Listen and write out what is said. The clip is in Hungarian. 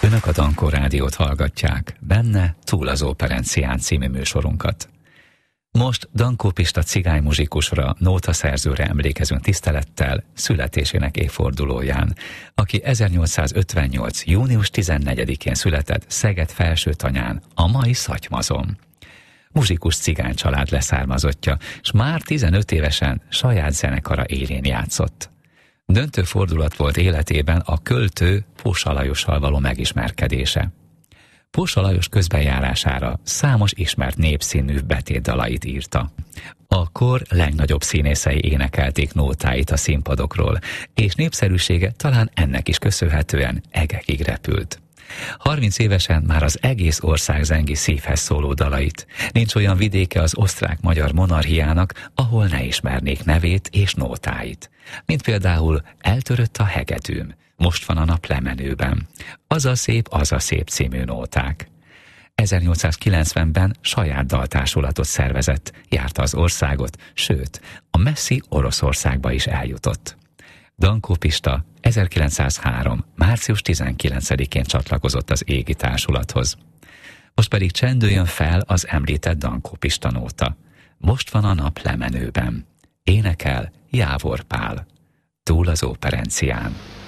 Önök a Dankó Rádiót hallgatják, benne Túl az Operencián című műsorunkat. Most Dankó Pista cigánymuzsikusra, nótaszerzőre emlékezünk tisztelettel születésének évfordulóján, aki 1858. június 14-én született Szeged Felsőtanyán, a mai Szatymazon. Muzsikus cigány család leszármazottja, s már 15 évesen saját zenekara élén játszott. Döntő fordulat volt életében a költő Pósa Lajossal való megismerkedése. Pósa Lajos közbenjárására számos ismert népszínű betétdalait írta. A kor legnagyobb színészei énekelték nótáit a színpadokról, és népszerűsége talán ennek is köszönhetően egekig repült. 30 évesen már az egész ország zengi szívhez szóló dalait. Nincs olyan vidéke az osztrák-magyar monarchiának, ahol ne ismernék nevét és nótáit. Mint például Eltörött a hegedűm, Most van a nap lemenőben, Az a szép című nóták. 1890-ben saját daltársulatot szervezett, járta az országot, sőt, a messzi Oroszországba is eljutott. Dankó Pista 1903. március 19-én csatlakozott az égi társulathoz. Most pedig csendüljön fel az említett Dankó Pista nóta. Most van a nap lemenőben. Énekel Jávor Pál. Túl az Operencián.